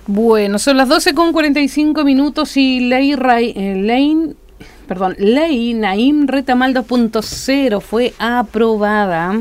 Bueno, son las 12:45 y Ley Naim Retamal 2.0 fue aprobada.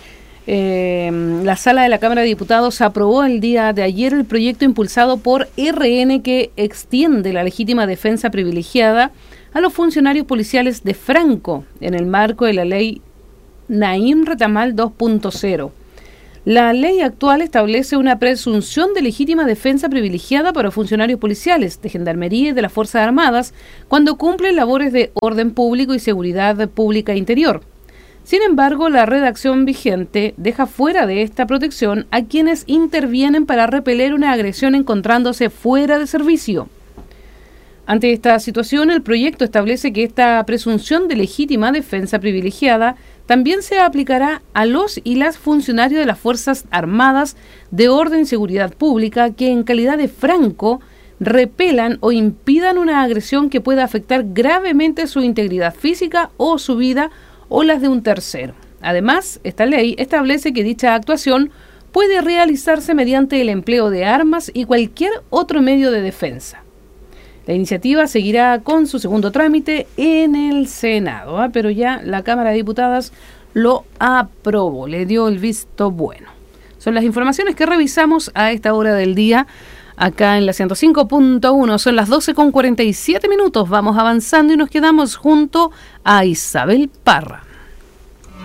La Sala de la Cámara de Diputados aprobó el día de ayer el proyecto impulsado por RN que extiende la legítima defensa privilegiada a los funcionarios policiales de Franco en el marco de la Ley Naim Retamal 2.0. La ley actual establece una presunción de legítima defensa privilegiada para funcionarios policiales, de Gendarmería y de las Fuerzas Armadas cuando cumplen labores de orden público y seguridad pública interior. Sin embargo, la redacción vigente deja fuera de esta protección a quienes intervienen para repeler una agresión encontrándose fuera de servicio. Ante esta situación, el proyecto establece que esta presunción de legítima defensa privilegiada también se aplicará a los y las funcionarios de las Fuerzas Armadas de Orden y Seguridad Pública que en calidad de franco repelan o impidan una agresión que pueda afectar gravemente su integridad física o su vida o las de un tercero. Además, esta ley establece que dicha actuación puede realizarse mediante el empleo de armas y cualquier otro medio de defensa. La iniciativa seguirá con su segundo trámite en el Senado, pero ya la Cámara de Diputados lo aprobó, le dio el visto bueno. Son las informaciones que revisamos a esta hora del día, acá en la 105.1. Son las 12:47. Vamos avanzando y nos quedamos junto a Isabel Parra.